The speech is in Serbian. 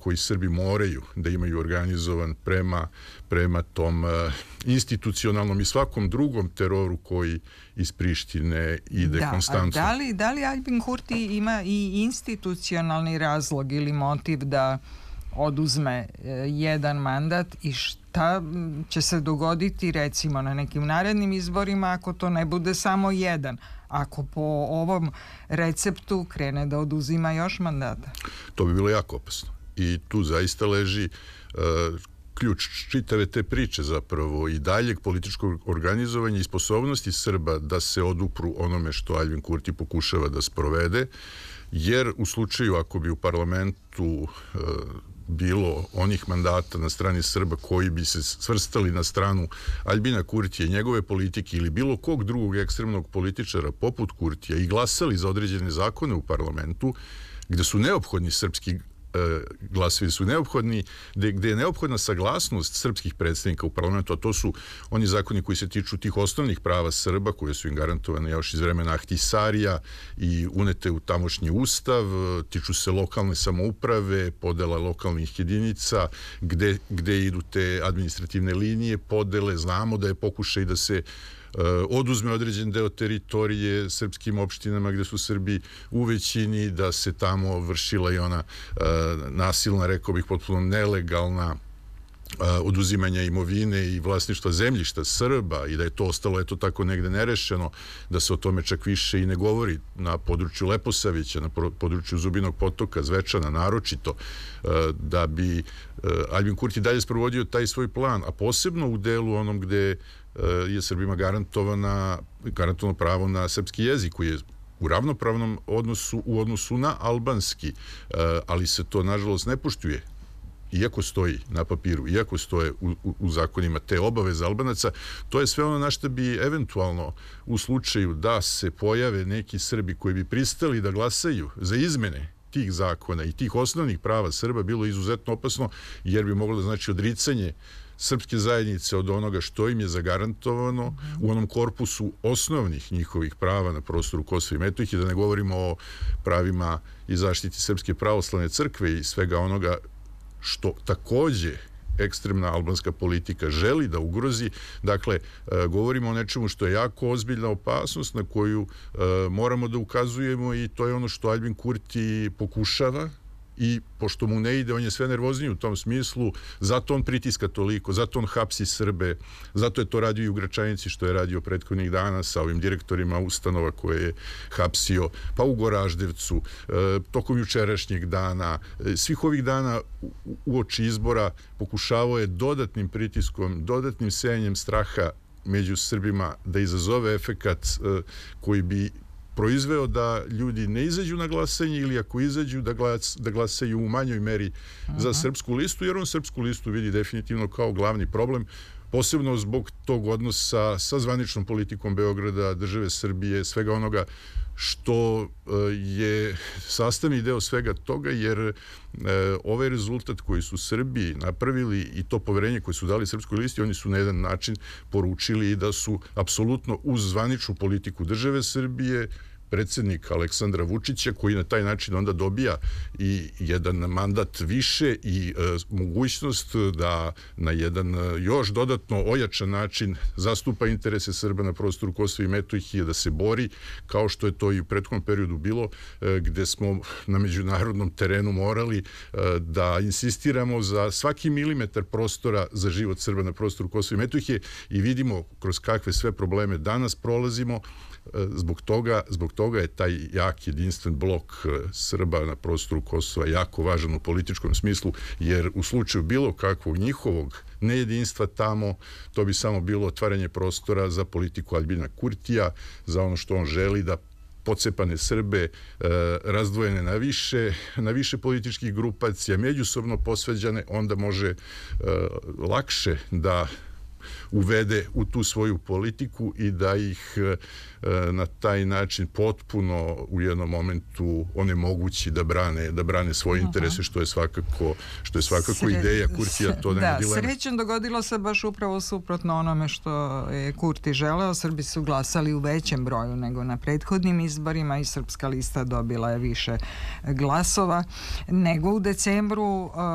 koji Srbi moraju da imaju organizovan prema tom institucionalnom i svakom drugom teroru koji iz Prištine ide konstantno. Da li Aljbin Kurti ima i institucionalni razlog ili motiv da oduzme jedan mandat i šta će se dogoditi recimo na nekim narednim izborima ako to ne bude samo jedan, ako po ovom receptu krene da oduzima još mandata? To bi bilo jako opasno i tu zaista leži ključ čitave te priče zapravo i daljeg političkog organizovanja i sposobnosti Srba da se odupru onome što Aljbin Kurti pokušava da sprovede, jer u slučaju ako bi u parlamentu bilo onih mandata na strani Srba koji bi se svrstali na stranu Aljbina Kurtija i njegove politike ili bilo kog drugog ekstremnog političara poput Kurtija i glasali za određene zakone u parlamentu gde su neophodni srpski glasovi su neophodni, gde je neophodna saglasnost srpskih predstavnika u parlamentu, a to su oni zakoni koji se tiču tih osnovnih prava Srba, koje su im garantovane još iz vremena Ahtisarija i unete u tamošnji ustav, tiču se lokalne samouprave, podela lokalnih jedinica, gde idu te administrativne linije, podele, znamo da je pokušaj da se oduzme određen deo teritorije srpskim opštinama gde su Srbi u većini, da se tamo vršila i ona nasilna, rekao bih, potpuno nelegalna oduzimanja imovine i vlasništva zemljišta Srba i da je to ostalo eto tako negde nerešeno, da se o tome čak više i ne govori na području Leposavića, na području Zubinog potoka, Zvečana naročito, da bi Aljbin Kurti dalje sprovodio taj svoj plan, a posebno u delu onom gde je Srbima garantovano pravo na srpski jezik koji je u ravnopravnom odnosu u odnosu na albanski, ali se to nažalost ne poštuje. Iako stoji na papiru, iako stoje u zakonima te obaveze Albanaca, to je sve ono na što bi eventualno u slučaju da se pojave neki Srbi koji bi pristali da glasaju za izmene tih zakona i tih osnovnih prava Srba bilo izuzetno opasno, jer bi moglo da znači odricanje srpske zajednice od onoga što im je zagarantovano u onom korpusu osnovnih njihovih prava na prostoru Kosova i Metohije, da ne govorimo o pravima i zaštiti Srpske pravoslavne crkve i svega onoga što takođe ekstremna albanska politika želi da ugrozi. Dakle, govorimo o nečemu što je jako ozbiljna opasnost na koju moramo da ukazujemo i to je ono što Aljbin Kurti pokušava i pošto mu ne ide, on je sve nervozniji u tom smislu, zato on pritiska toliko, zato on hapsi Srbe, zato je to radio i u Gračanici što je radio prethodnih dana sa ovim direktorima ustanova koje je hapsio, pa u Goraždevcu, tokom jučerašnjeg dana, svih ovih dana uoči izbora pokušavao je dodatnim pritiskom, dodatnim sejanjem straha među Srbima da izazove efekat koji bi proizveo da ljudi ne izađu na glasanje ili ako izađu da glasaju u manjoj meri za Srpsku listu, jer on Srpsku listu vidi definitivno kao glavni problem, posebno zbog tog odnosa sa zvaničnom politikom Beograda, države Srbije, svega onoga što je sastavni deo svega toga, jer ovaj rezultat koji su Srbi napravili i to poverenje koje su dali Srpskoj listi, oni su na jedan način poručili da su apsolutno uz zvaničnu politiku države Srbije, predsjednika Aleksandra Vučića, koji na taj način onda dobija i jedan mandat više i mogućnost da na jedan još dodatno ojačan način zastupa interese Srba na prostoru Kosova i Metohije, da se bori, kao što je to i u prethodnom periodu bilo, gde smo na međunarodnom terenu morali da insistiramo za svaki milimetar prostora za život Srba na prostoru Kosova i Metohije i vidimo kroz kakve sve probleme danas prolazimo. Zbog toga je taj jak jedinstven blok Srba na prostoru Kosova jako važan u političkom smislu, jer u slučaju bilo kakvog njihovog nejedinstva tamo, to bi samo bilo otvaranje prostora za politiku Aljbina Kurtija, za ono što on želi da pocepane Srbe razdvojene na više političkih grupacija, međusobno posvađane, onda može lakše da uvede u tu svoju politiku i da ih na taj način potpuno u jednom momentu onemogući da brane svoje interese, što je svakako ideja Kurtija, to nema dileme. Srećom dogodilo se baš upravo suprotno onome što je Kurti želeo. Srbi su glasali u većem broju nego na prethodnim izborima i Srpska lista dobila je više glasova nego u decembru.